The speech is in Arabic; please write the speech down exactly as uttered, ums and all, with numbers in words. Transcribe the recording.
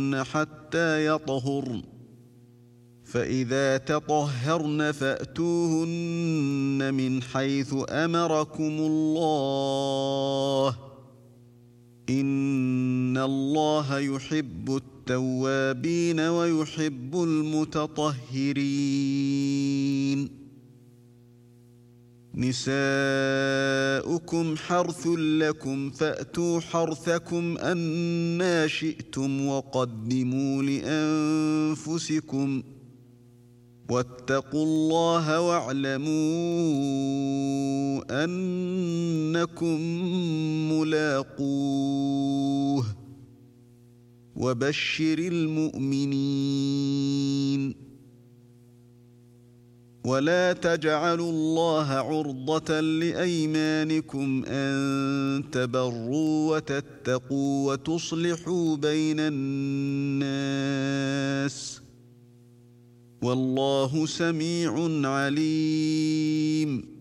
حتى يطهرن فإذا تطهرن فأتوهن من حيث أمركم الله إن الله يحب التوابين ويحب المتطهرين نساؤكم حرث لكم فأتوا حرثكم أنى شئتم وقدموا لأنفسكم واتقوا الله واعلموا أنكم ملاقوه وبشر المؤمنين ولا تجعلوا الله عرضة لأيمانكم أن تبروا وتتقوا وتصلحوا بين الناس والله سميع عليم